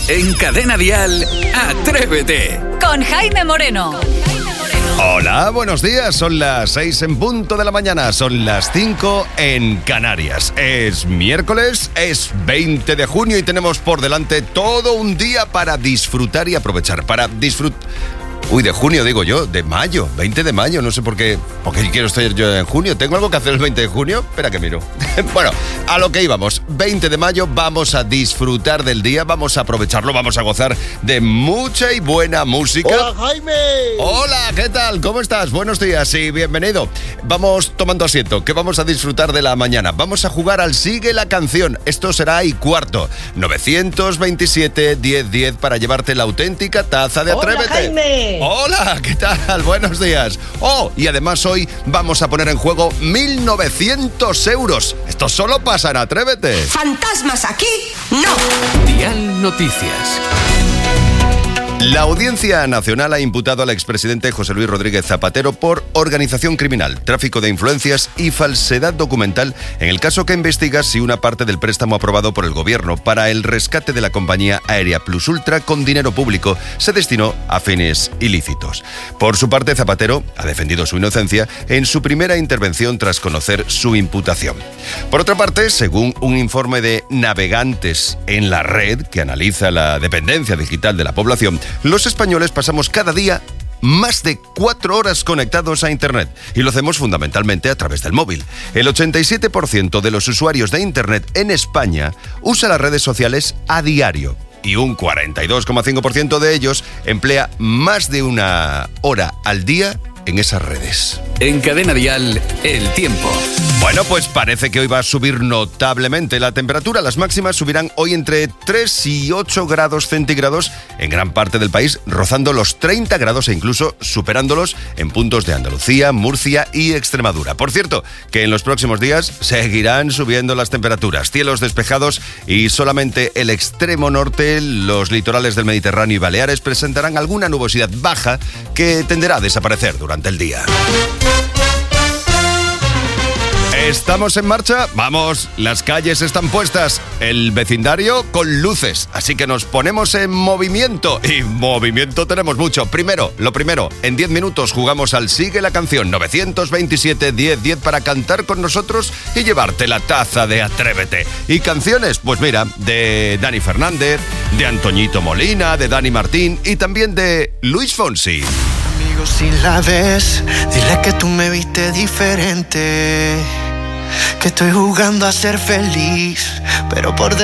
En Cadena Dial, Atrévete. Con Jaime Moreno. Hola, buenos días. Son las 6 en punto de la mañana. Son las 5 en Canarias. Es miércoles, es 20 de junio y tenemos por delante todo un día para disfrutar y aprovechar. De junio digo yo, de mayo, 20 de mayo, no sé por qué quiero estar yo en junio. ¿Tengo algo que hacer el 20 de junio? Espera que miro. Bueno, a lo que íbamos, 20 de mayo, vamos a disfrutar del día, vamos a aprovecharlo, vamos a gozar de mucha y buena música. ¡Hola, Jaime! Hola, ¿qué tal? ¿Cómo estás? Buenos días y bienvenido. Vamos tomando asiento, que vamos a disfrutar de la mañana. Vamos a jugar al Sigue la Canción. Esto será y cuarto. 927-1010 para llevarte la auténtica taza de Atrévete. ¡Hola, Jaime! Hola, ¿qué tal? Buenos días. Y además hoy vamos a poner en juego 1.900 euros. Esto solo pasa en Atrévete. ¿Fantasmas aquí? ¡No! Dial Noticias. La Audiencia Nacional ha imputado al expresidente José Luis Rodríguez Zapatero por organización criminal, tráfico de influencias y falsedad documental en el caso que investiga si una parte del préstamo aprobado por el gobierno para el rescate de la compañía aérea Plus Ultra con dinero público se destinó a fines ilícitos. Por su parte, Zapatero ha defendido su inocencia en su primera intervención tras conocer su imputación. Por otra parte, según un informe de Navegantes en la Red, que analiza la dependencia digital de la población, los españoles pasamos cada día más de 4 horas conectados a Internet y lo hacemos fundamentalmente a través del móvil. El 87% de los usuarios de Internet en España usa las redes sociales a diario y un 42,5% de ellos emplea más de 1 hora al día en esas redes. En Cadena Dial, el tiempo. Bueno, pues parece que hoy va a subir notablemente la temperatura. Las máximas subirán hoy entre 3 y 8 grados centígrados en gran parte del país, rozando los 30 grados e incluso superándolos en puntos de Andalucía, Murcia y Extremadura. Por cierto, que en los próximos días seguirán subiendo las temperaturas. Cielos despejados y solamente el extremo norte, los litorales del Mediterráneo y Baleares presentarán alguna nubosidad baja que tenderá a desaparecer durante el día. ¿Estamos en marcha? ¡Vamos! Las calles están puestas, el vecindario con luces, así que nos ponemos en movimiento. Y movimiento tenemos mucho. Lo primero, en 10 minutos jugamos al Sigue la Canción 927-1010 para cantar con nosotros y llevarte la taza de Atrévete. Y canciones, pues mira, de Dani Fernández, de Antoñito Molina, de Dani Martín y también de Luis Fonsi. Amigo, si la ves, dile que tú me viste diferente, que estoy jugando a ser feliz, pero por